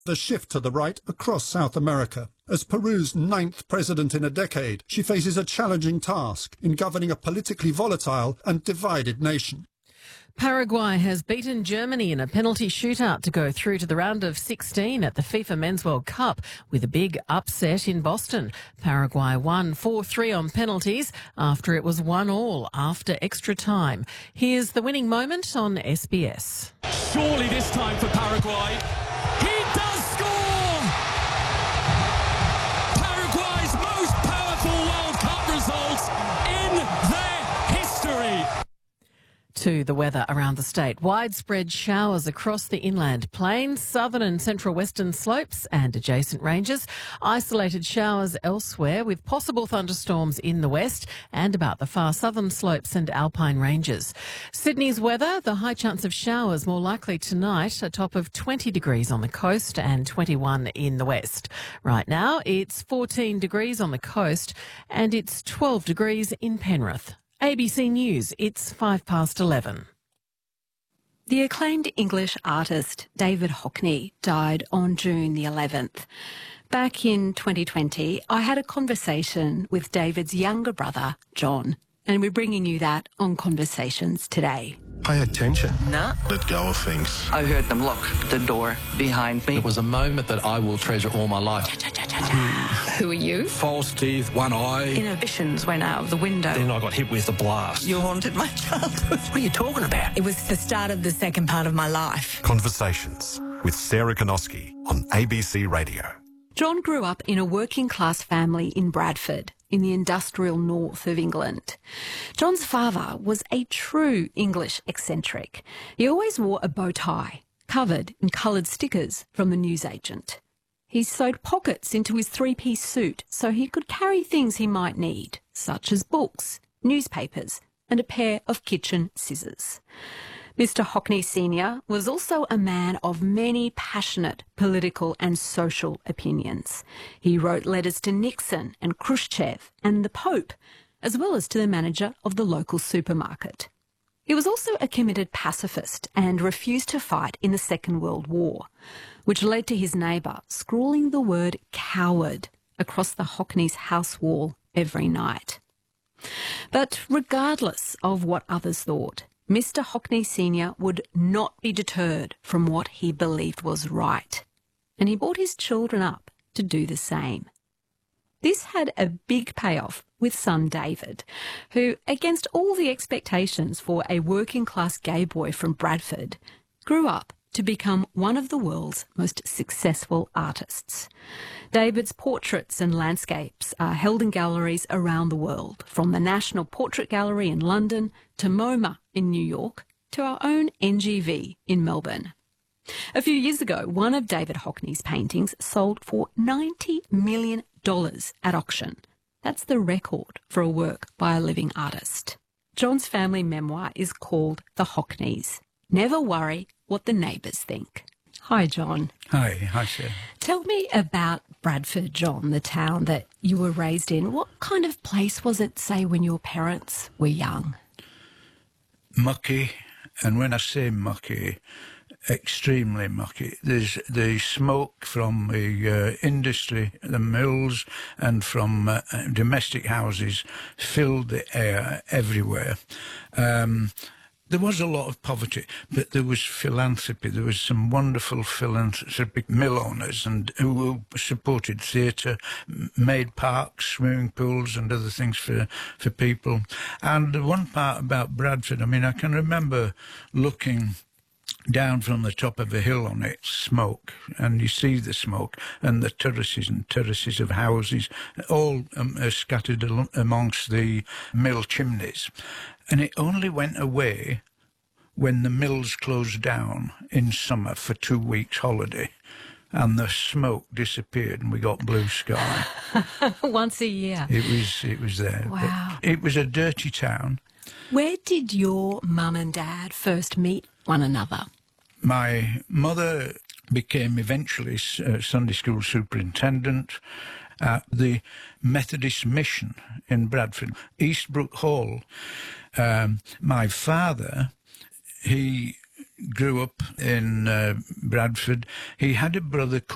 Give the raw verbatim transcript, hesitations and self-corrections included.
The shift to the right across South America. As Peru's ninth president in a decade, she faces a challenging task in governing a politically volatile and divided nation. Paraguay has beaten Germany in a penalty shootout to go through to the round of sixteen at the FIFA Men's World Cup with a big upset in Boston. Paraguay won four three on penalties after it was one all after extra time. Here's the winning moment on S B S. Surely this time for Paraguay. He does score! Paraguay's most powerful World Cup results in their history. To the weather around the state. Widespread showers across the inland plains, southern and central western slopes and adjacent ranges. Isolated showers elsewhere with possible thunderstorms in the west and about the far southern slopes and alpine ranges. Sydney's weather, the high chance of showers more likely tonight, a top of twenty degrees on the coast and twenty-one in the west. Right now it's fourteen degrees on the coast and it's twelve degrees in Penrith. A B C News, it's five past eleven. The acclaimed English artist David Hockney died on June the eleventh. Back in twenty twenty, I had a conversation with David's younger brother, John, and we're bringing you that on Conversations today. Pay attention. Nah. Let go of things. I heard them lock the door behind me. It was a moment that I will treasure all my life. Who are you? False teeth, one eye. Inhibitions went out of the window. Then I got hit with a blast. You haunted my childhood. What are you talking about? It was the start of the second part of my life. Conversations with Sarah Konoski on A B C Radio. John grew up in a working-class family in Bradford, in the industrial north of England. John's father was a true English eccentric. He always wore a bow tie, covered in coloured stickers from the newsagent. He sewed pockets into his three-piece suit so he could carry things he might need, such as books, newspapers, and a pair of kitchen scissors. Mister Hockney Senior was also a man of many passionate political and social opinions. He wrote letters to Nixon and Khrushchev and the Pope, as well as to the manager of the local supermarket. He was also a committed pacifist and refused to fight in the Second World War, which led to his neighbour scrawling the word coward across the Hockneys' house wall every night. But regardless of what others thought, Mister Hockney Senior would not be deterred from what he believed was right, and he brought his children up to do the same. This had a big payoff with son David, who, against all the expectations for a working-class gay boy from Bradford, grew up to become one of the world's most successful artists. David's portraits and landscapes are held in galleries around the world, from the National Portrait Gallery in London to MoMA in New York to our own N G V in Melbourne. A few years ago, one of David Hockney's paintings sold for ninety million dollars at auction. That's the record for a work by a living artist. John's family memoir is called The Hockneys. Never worry what the neighbours think. Hi, John. Hi, hi, Sarah. Tell me about Bradford, John, the town that you were raised in. What kind of place was it, say, when your parents were young? Mucky, and when I say mucky, extremely mucky. There's the smoke from the uh, industry, the mills, and from uh, domestic houses filled the air everywhere. Um, There was a lot of poverty, but there was philanthropy. There was some wonderful philanthropic mill owners and who supported theatre, made parks, swimming pools and other things for, for people. And the one part about Bradford, I mean, I can remember looking down from the top of a hill on it, smoke, and you see the smoke, and the terraces and terraces of houses, all um, are scattered al- amongst the mill chimneys. And it only went away when the mills closed down in summer for two weeks' holiday, and the smoke disappeared and we got blue sky. Once a year. It was, it was there. Wow. But it was a dirty town. Where did your mum and dad first meet one another? My mother became eventually uh, Sunday school superintendent at the Methodist Mission in Bradford, Eastbrook Hall. Um, my father, he grew up in uh, Bradford. He had a brother called